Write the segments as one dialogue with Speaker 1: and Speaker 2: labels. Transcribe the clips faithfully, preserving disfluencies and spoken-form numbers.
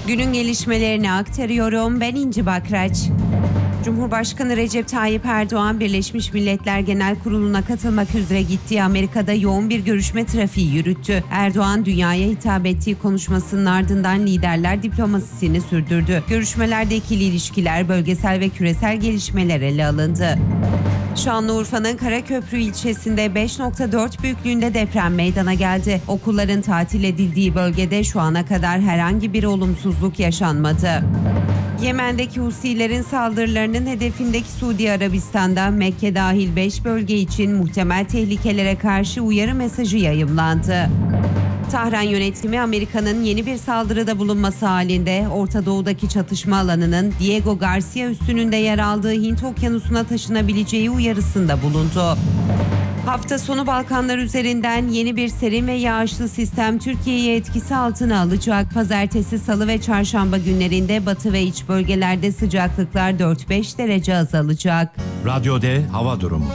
Speaker 1: Günün gelişmelerini aktarıyorum. Ben İnci Bakraç. Cumhurbaşkanı Recep Tayyip Erdoğan, Birleşmiş Milletler Genel Kurulu'na katılmak üzere gittiği Amerika'da yoğun bir görüşme trafiği yürüttü. Erdoğan, dünyaya hitap ettiği konuşmasının ardından liderler diplomasisini sürdürdü. Görüşmelerde ikili ilişkiler, bölgesel ve küresel gelişmeler ele alındı. Şanlıurfa'nın Karaköprü ilçesinde beş nokta dört büyüklüğünde deprem meydana geldi. Okulların tatil edildiği bölgede şu ana kadar herhangi bir olumsuzluk yaşanmadı. Yemen'deki Husilerin saldırılarının hedefindeki Suudi Arabistan'da Mekke dahil beş bölge için muhtemel tehlikelere karşı uyarı mesajı yayımlandı. Tahran yönetimi, Amerika'nın yeni bir saldırıda bulunması halinde Orta Doğu'daki çatışma alanının Diego Garcia üssünde yer aldığı Hint Okyanusu'na taşınabileceği uyarısında bulundu. Hafta sonu Balkanlar üzerinden yeni bir serin ve yağışlı sistem Türkiye'yi etkisi altına alacak. Pazartesi, salı ve çarşamba günlerinde batı ve iç bölgelerde sıcaklıklar dört beş derece azalacak.
Speaker 2: Radyo D hava durumu.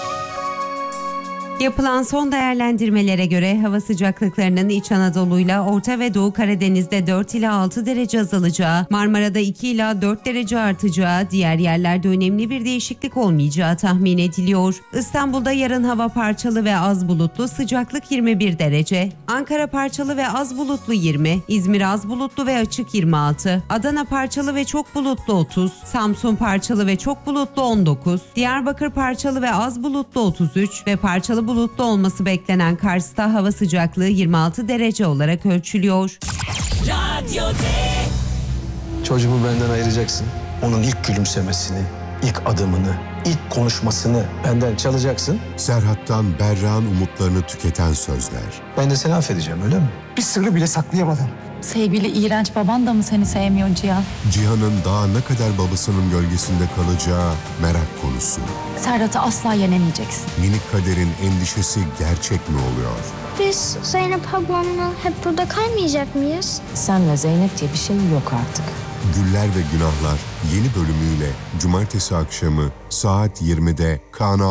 Speaker 1: Yapılan son değerlendirmelere göre hava sıcaklıklarının İç Anadolu'yla Orta ve Doğu Karadeniz'de dört ila altı derece azalacağı, Marmara'da iki ila dört derece artacağı, diğer yerlerde önemli bir değişiklik olmayacağı tahmin ediliyor. İstanbul'da yarın hava parçalı ve az bulutlu, sıcaklık yirmi bir derece. Ankara parçalı ve az bulutlu yirmi, İzmir az bulutlu ve açık yirmi altı, Adana parçalı ve çok bulutlu otuz, Samsun parçalı ve çok bulutlu on dokuz, Diyarbakır parçalı ve az bulutlu otuz üç ve parçalı bulutlu olması beklenen Kars'ta hava sıcaklığı yirmi altı derece olarak ölçülüyor.
Speaker 3: Radyo D.
Speaker 4: Çocuğumu benden ayıracaksın. Onun ilk gülümsemesini, ilk adımını, ilk konuşmasını benden çalacaksın.
Speaker 5: Serhat'tan Berra'nın umutlarını tüketen sözler.
Speaker 4: Ben de seni affedeceğim, öyle mi?
Speaker 6: Bir sırrı bile saklayamadın.
Speaker 7: Sevgili iğrenç baban da mı seni sevmiyor Cihan?
Speaker 5: Cihan'ın daha ne kadar babasının gölgesinde kalacağı merak konusu.
Speaker 7: Serhat'ı asla yenemeyeceksin.
Speaker 5: Minik Kader'in endişesi gerçek mi oluyor?
Speaker 8: Biz Zeynep ablamla hep burada kalmayacak mıyız?
Speaker 9: Senle Zeynep diye bir şey yok artık.
Speaker 5: Güller ve Günahlar yeni bölümüyle cumartesi akşamı saat yirmide Kanal